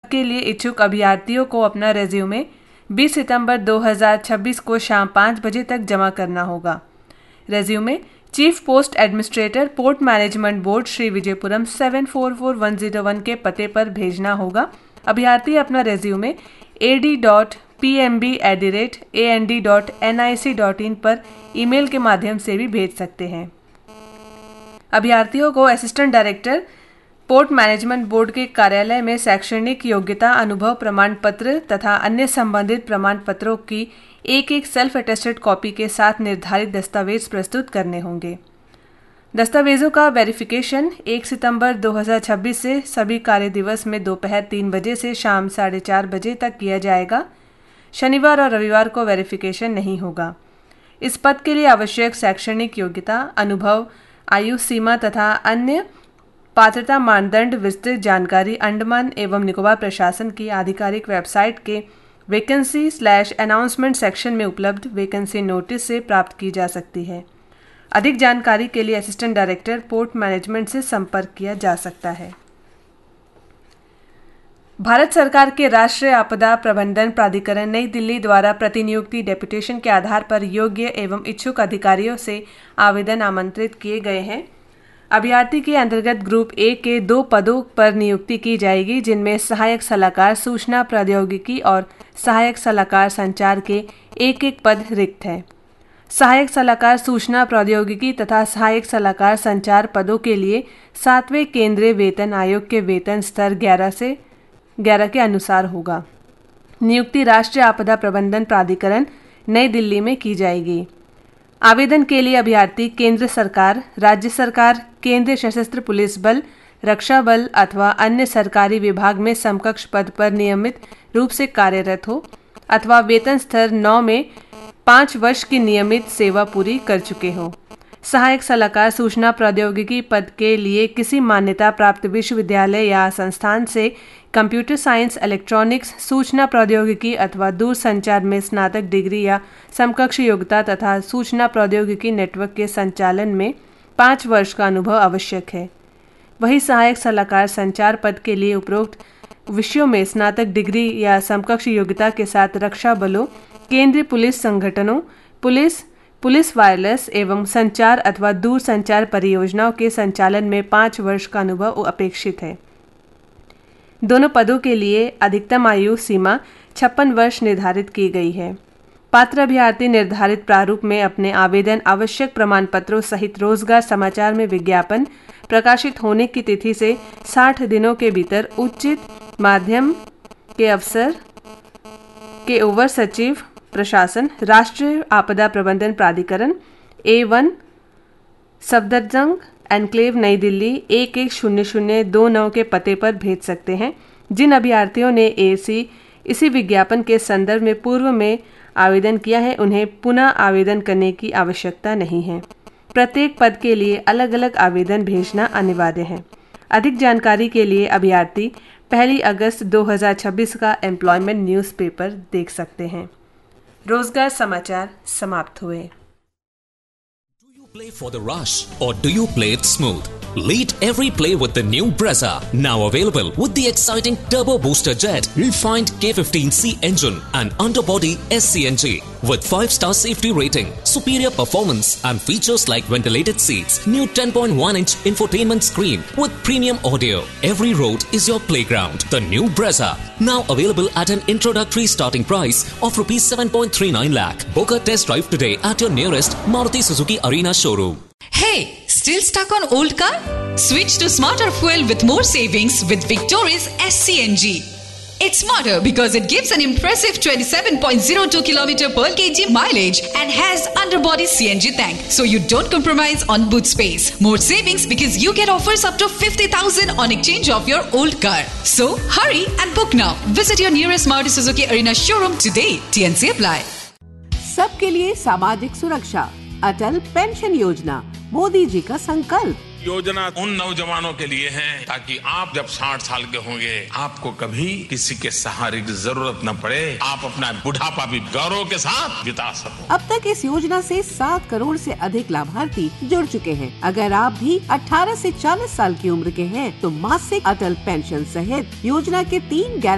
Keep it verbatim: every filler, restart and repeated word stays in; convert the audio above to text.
के लिए इच्छुक अभ्यर्थियों को अपना रेज्यूमे बीस सितंबर दो हज़ार छब्बीस को शाम पाँच बजे तक जमा करना होगा। Resume chief post administrator port management board Shri Vijayapuram seven four four one zero one के पते पर भेजना होगा। अभ्यर्थी अपना resume A D dot P M B at the rate A N D dot N I C dot in पर email के माध्यम से भी भेज सकते हैं। अभ्यर्थियों को assistant director port management board के कार्यालय में शैक्षणिक योग्यता, अनुभव प्रमाण पत्र तथा अन्य संबंधित प्रमाण पत्रों की एक एक सेल्फ अटेस्टेड कॉपी के साथ निर्धारित दस्तावेज प्रस्तुत करने होंगे। दस्तावेजों का वेरिफिकेशन एक सितंबर दो हज़ार छब्बीस से सभी कार्य दिवस में दोपहर तीन बजे से शाम साढ़े चार बजे तक किया जाएगा। शनिवार और रविवार को वेरिफिकेशन नहीं होगा। इस पद के लिए आवश्यक शैक्षणिक योग्यता, अनुभव, आयु सीमा तथा अन्य पात्रता मानदंड विस्तृत जानकारी अंडमान एवं निकोबार प्रशासन की आधिकारिक वेबसाइट के वैकेंसी स्लैश अनाउंसमेंट सेक्शन में उपलब्ध वैकेंसी नोटिस से प्राप्त की जा सकती है। अधिक जानकारी के लिए असिस्टेंट डायरेक्टर पोर्ट मैनेजमेंट से संपर्क किया जा सकता है। भारत सरकार के राष्ट्रीय आपदा प्रबंधन प्राधिकरण नई दिल्ली द्वारा प्रतिनियुक्ति डेपुटेशन के आधार पर योग्य एवं इच्छुक अधिकारियों से आवेदन आमंत्रित किए गए हैं। अभ्यर्थी के अंतर्गत ग्रुप ए के दो पदों पर नियुक्ति की जाएगी, जिनमें सहायक सलाहकार सूचना प्रौद्योगिकी और सहायक सलाहकार संचार के एक एक पद रिक्त है। सहायक सलाहकार सूचना प्रौद्योगिकी तथा सहायक सलाहकार संचार पदों के लिए सातवें केंद्रीय वेतन आयोग के वेतन स्तर ग्यारह से ग्यारह के अनुसार होगा। नियुक्ति राष्ट्रीय आपदा प्रबंधन प्राधिकरण नई दिल्ली में की जाएगी। आवेदन के लिए अभ्यर्थी केंद्र सरकार, राज्य सरकार, केंद्रीय सशस्त्र पुलिस बल, रक्षा बल अथवा अन्य सरकारी विभाग में समकक्ष पद पर नियमित रूप से कार्यरत हो अथवा वेतन स्तर नौ में पाँच वर्ष की नियमित सेवा पूरी कर चुके हो। सहायक सलाहकार सूचना प्रौद्योगिकी पद के लिए किसी मान्यता प्राप्त विश्वविद्यालय या संस्थान से कंप्यूटर साइंस, इलेक्ट्रॉनिक्स, सूचना प्रौद्योगिकी अथवा दूरसंचार में स्नातक डिग्री या समकक्ष योग्यता तथा सूचना प्रौद्योगिकी नेटवर्क के संचालन में पाँच वर्ष का अनुभव आवश्यक है। वही सहायक सलाहकार संचार पद के लिए उपरोक्त विषयों में स्नातक डिग्री या समकक्ष योग्यता के साथ रक्षा बलों, केंद्रीय पुलिस संगठनों, पुलिस पुलिस वायरलेस एवं संचार अथवा दूर संचार परियोजनाओं के संचालन में पाँच वर्ष का अनुभव अपेक्षित है। दोनों पदों के लिए अधिकतम आयु सीमा छप्पन वर्ष निर्धारित की गई है। पात्र अभ्यर्थी निर्धारित प्रारूप में अपने आवेदन आवश्यक प्रमाण पत्रों सहित रोजगार समाचार में विज्ञापन प्रकाशित होने की तिथि से साठ दिनों के भीतर उचित माध्यम के अफसर के ओवर सचिव प्रशासन, राष्ट्रीय आपदा प्रबंधन प्राधिकरण, ए वन सफदरजंग एनक्लेव नई दिल्ली एक एक शून्य शून्य दो नौ के पते पर भेज सकते हैं। जिन अभ्यर्थियों ने एसी इसी विज्ञापन के संदर्भ में पूर्व में आवेदन किया है, उन्हें पुनः आवेदन करने की आवश्यकता नहीं है। प्रत्येक पद के लिए अलग अलग आवेदन भेजना अनिवार्य है। अधिक जानकारी के लिए अभ्यर्थी पहली अगस्त दो हज़ार छब्बीस का एम्प्लॉयमेंट न्यूज़पेपर देख सकते हैं। रोजगार समाचार समाप्त हुए। Play for the rush or do you play it smooth? Lead every play with the new Brezza, now available with the exciting turbo booster jet, refined K fifteen C engine and underbody S C N G with five star safety rating, superior performance and features like ventilated seats, new ten point one inch infotainment screen with premium audio. Every road is your playground. The new Brezza, now available at an introductory starting price of rupees seven point three nine lakh. Book a test drive today at your nearest Maruti Suzuki Arena showroom. Hey, still stuck on old car? Switch to smarter fuel with more savings with Victoria's S C N G. It's smarter because it gives an impressive twenty-seven point zero two kilometers per kilometer mileage and has underbody C N G tank, so you don't compromise on boot space. More savings because you get offers up to fifty thousand on exchange of your old car. So hurry and book now. Visit your nearest Maruti Suzuki Arena showroom today. T N C apply. सबके लिए सामाजिक सुरक्षा, अटल pension योजना, मोदी जी का संकल्प। योजना उन नौजवानों के लिए है ताकि आप जब साठ साल के होंगे आपको कभी किसी के सहारे की जरूरत न पड़े, आप अपना बुढ़ापा भी गौरव के साथ बिता सको। अब तक इस योजना से सात करोड़ से अधिक लाभार्थी जुड़ चुके हैं। अगर आप भी अठारह से चालीस साल की उम्र के हैं तो मासिक अटल पेंशन सहित योजना के तीन